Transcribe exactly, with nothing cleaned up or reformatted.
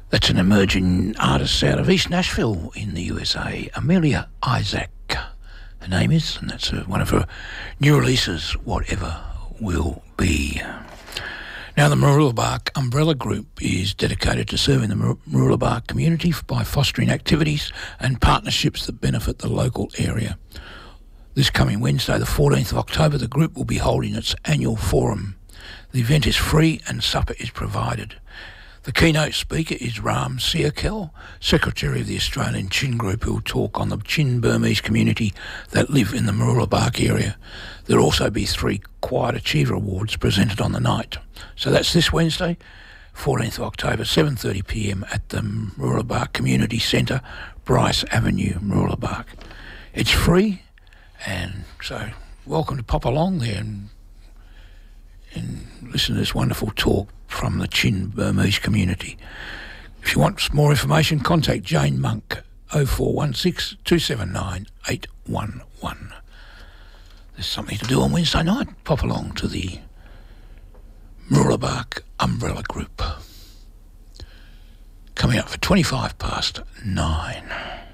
That's an emerging artist out of East Nashville in the U S A, Amelia Isaac, her name is, and that's one of her new releases, Whatever Will Be. Now, the Mooloolaba Umbrella Group is dedicated to serving the Mooloolaba community by fostering activities and partnerships that benefit the local area. This coming Wednesday, the fourteenth of October, the group will be holding its annual forum. The event is free and supper is provided. The keynote speaker is Ram Siakel, Secretary of the Australian Chin Group, who will talk on the Chin Burmese community that live in the Mooloolaba area. There will also be three Quiet Achiever Awards presented on the night. So that's this Wednesday, fourteenth of October, seven thirty p m at the Mooloolaba Community Centre, Bryce Avenue, Mooloolaba. It's free, and so welcome to pop along there and, and listen to this wonderful talk from the Chin Burmese community. If you want more information, contact Jane Monk, oh four one six, two seven nine, eight one one. There's something to do on Wednesday night. Pop along to the Mooloolaba Umbrella Group. Coming up for twenty-five past nine.